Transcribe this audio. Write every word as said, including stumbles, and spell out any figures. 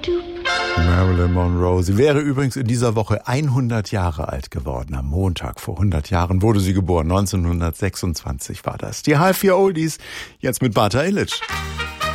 Marilyn Monroe. Sie wäre übrigens in dieser Woche hundert Jahre alt geworden. Am Montag vor hundert Jahren wurde sie geboren. neunzehnhundertsechsundzwanzig war das. Die H F vier Oldies, jetzt mit Bata Illich.